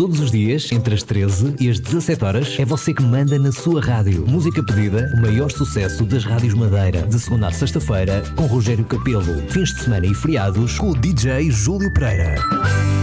Todos os dias, entre as 13 e as 17 horas, é você que manda na sua rádio. Música pedida, o maior sucesso das rádios Madeira. De segunda a sexta-feira, com Rogério Capelo. Fins de semana e feriados, com o DJ Júlio Pereira.